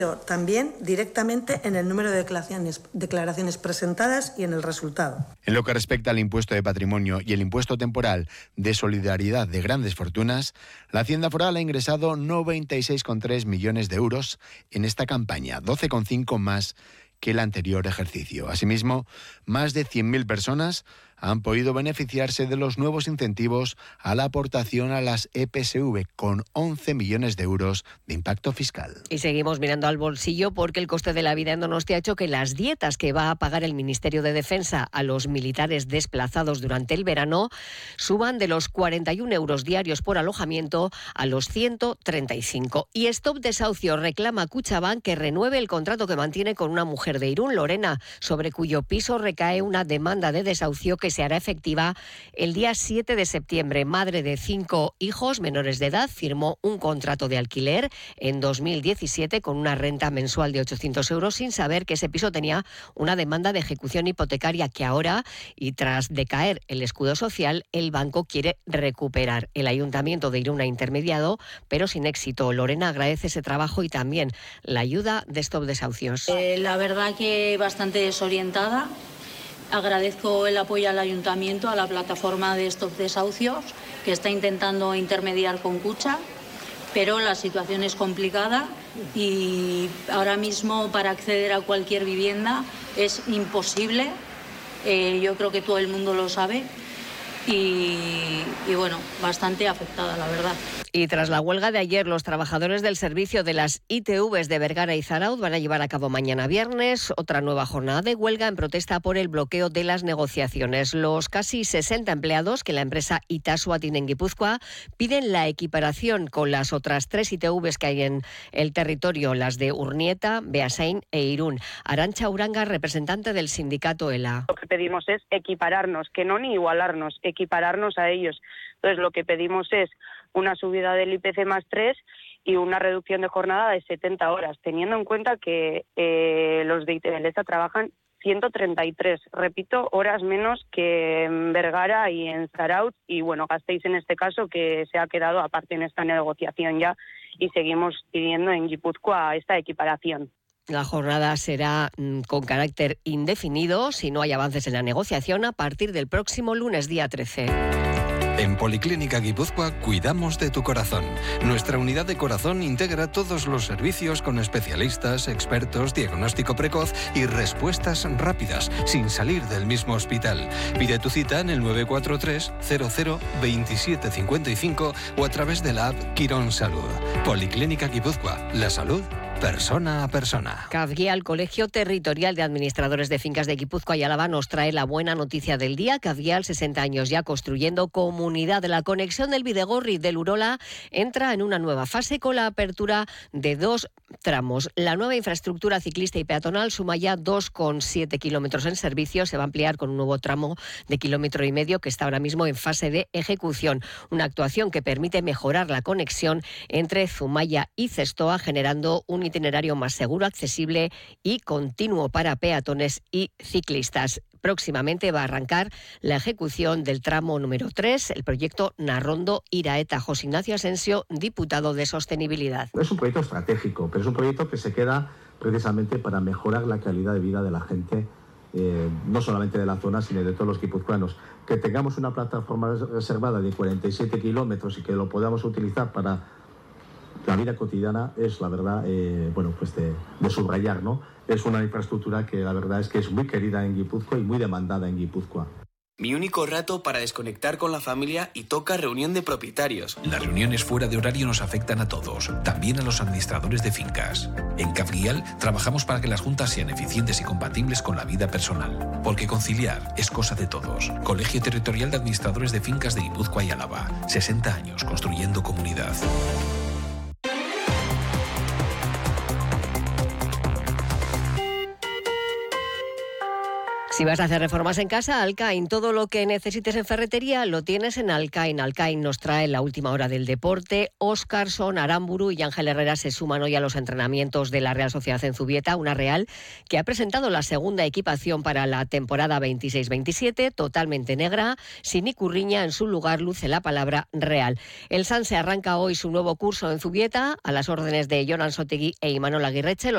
también directamente en el número de declaraciones presentadas y en el resultado. En lo que respecta al impuesto de patrimonio y el impuesto temporal de solidaridad de grandes fortunas, la Hacienda Foral ha ingresado 96,3 millones de euros en esta campaña, 12,5 más que el anterior ejercicio. Asimismo, más de 100.000 personas han podido beneficiarse de los nuevos incentivos a la aportación a las EPSV, con 11 millones de euros de impacto fiscal. Y seguimos mirando al bolsillo porque el coste de la vida en Donostia ha hecho que las dietas que va a pagar el Ministerio de Defensa a los militares desplazados durante el verano suban de los 41 euros diarios por alojamiento a los 135. Y Stop Desahucio reclama a Kutxabank que renueve el contrato que mantiene con una mujer de Irún, Lorena, sobre cuyo piso recae una demanda de desahucio que se hará efectiva el día 7 de septiembre. Madre de 5 hijos menores de edad, firmó un contrato de alquiler en 2017 con una renta mensual de 800 euros sin saber que ese piso tenía una demanda de ejecución hipotecaria que ahora, y tras decaer el escudo social, el banco quiere recuperar. El Ayuntamiento de Irún ha intermediado, pero sin éxito. Lorena agradece ese trabajo y también la ayuda de Stop Desahucios. La verdad que bastante desorientada. Agradezco el apoyo al Ayuntamiento, a la plataforma de Stop Desahucios, que está intentando intermediar con Kutxa, pero la situación es complicada y ahora mismo para acceder a cualquier vivienda es imposible. Yo creo que todo el mundo lo sabe y bueno, bastante afectada, la verdad. Y tras la huelga de ayer, los trabajadores del servicio de las ITVs de Bergara y Zarautz van a llevar a cabo mañana viernes otra nueva jornada de huelga en protesta por el bloqueo de las negociaciones. Los casi 60 empleados que la empresa Itasua tiene en Guipúzcoa piden la equiparación con las otras 3 ITVs que hay en el territorio, las de Urnieta, Beasain e Irún. Arantxa Uranga, representante del sindicato ELA. Lo que pedimos es equipararnos, que no ni igualarnos, equipararnos a ellos. Entonces lo que pedimos es una subida del IPC más 3 y una reducción de jornada de 70 horas, teniendo en cuenta que los de ITV trabajan 133, repito, horas menos que en Bergara y en Zarautz, y bueno, Gasteiz en este caso, que se ha quedado aparte en esta negociación ya, y seguimos pidiendo en Guipúzcoa esta equiparación. La jornada será con carácter indefinido si no hay avances en la negociación a partir del próximo lunes, día 13. En Policlínica Guipúzcoa cuidamos de tu corazón. Nuestra unidad de corazón integra todos los servicios con especialistas, expertos, diagnóstico precoz y respuestas rápidas, sin salir del mismo hospital. Pide tu cita en el 943 00 27 55 o a través de la app Quirón Salud. Policlínica Guipúzcoa, la salud persona a persona. CAFGIA, el Colegio Territorial de Administradores de Fincas de Guipúzcoa y Álava, nos trae la buena noticia del día. CAFGIA, 60 años ya construyendo comunidad. La conexión del Bidegorri y del Urola entra en una nueva fase con la apertura de 2 tramos. La nueva infraestructura ciclista y peatonal suma ya 2,7 kilómetros en servicio. Se va a ampliar con un nuevo tramo de 1,5 kilómetros que está ahora mismo en fase de ejecución. Una actuación que permite mejorar la conexión entre Zumaya y Zestoa, generando un itinerario más seguro, accesible y continuo para peatones y ciclistas. Próximamente va a arrancar la ejecución del tramo número 3, el proyecto Narrondo-Iraeta. José Ignacio Asensio, diputado de Sostenibilidad. Es un proyecto estratégico, pero es un proyecto que se queda precisamente para mejorar la calidad de vida de la gente, no solamente de la zona, sino de todos los guipuzcoanos. Que tengamos una plataforma reservada de 47 kilómetros y que lo podamos utilizar para la vida cotidiana es, la verdad, de subrayar, ¿no? Es una infraestructura que la verdad es que es muy querida en Guipúzcoa y muy demandada en Guipúzcoa. Mi único rato para desconectar con la familia y toca reunión de propietarios. Las reuniones fuera de horario nos afectan a todos, también a los administradores de fincas. En CAFGIAL trabajamos para que las juntas sean eficientes y compatibles con la vida personal, porque conciliar es cosa de todos. Colegio Territorial de Administradores de Fincas de Guipúzcoa y Álava. 60 años construyendo comunidad. Si vas a hacer reformas en casa, Alcain. Todo lo que necesites en ferretería lo tienes en Alcain. Alcain nos trae la última hora del deporte. Óscarson, Aramburu y Ángel Herrera se suman hoy a los entrenamientos de la Real Sociedad en Zubieta, una Real que ha presentado la segunda equipación para la temporada 26-27, totalmente negra, sin Icurriña. En su lugar luce la palabra Real. El Sanse arranca hoy su nuevo curso en Zubieta, a las órdenes de Jonan Sotegui e Imanol Aguirreche.